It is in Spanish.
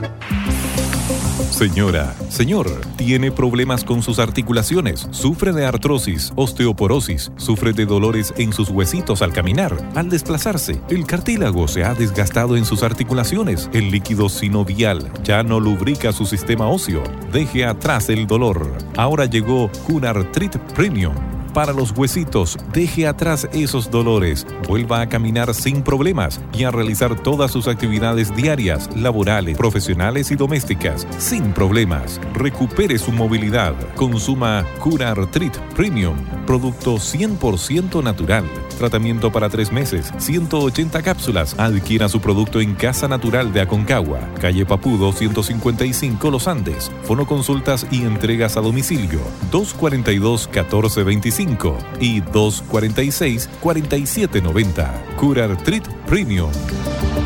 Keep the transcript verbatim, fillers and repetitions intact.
Señora, señor, ¿tiene problemas con sus articulaciones? ¿Sufre de artrosis, osteoporosis? ¿Sufre de dolores en sus huesitos al caminar, al desplazarse? ¿El cartílago se ha desgastado en sus articulaciones? ¿El líquido sinovial ya no lubrica su sistema óseo? Deje atrás el dolor. Ahora llegó Cunartrit Premium. Para los huesitos, deje atrás esos dolores, vuelva a caminar sin problemas y a realizar todas sus actividades diarias, laborales, profesionales y domésticas, sin problemas. Recupere su movilidad. Consuma Cunartrit Premium, producto cien por ciento natural. Tratamiento para tres meses, ciento ochenta cápsulas. Adquiera su producto en Casa Natural de Aconcagua, calle Papudo ciento cincuenta y cinco Los Andes. Fonoconsultas y entregas a domicilio dos cuarenta y dos, catorce veinticinco y dos cuarenta y seis, cuarenta y siete noventa. Cunartrit Premium.